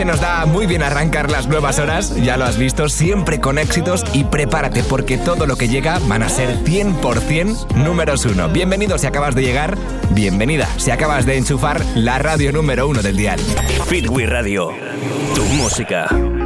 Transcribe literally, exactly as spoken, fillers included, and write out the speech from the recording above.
Nos da muy bien arrancar las nuevas horas, ya lo has visto, siempre con éxitos, y prepárate porque todo lo que llega van a ser cien por ciento números uno. Bienvenido si acabas de llegar, bienvenida si acabas de enchufar la radio número uno del dial. Fitwi Radio, tu música.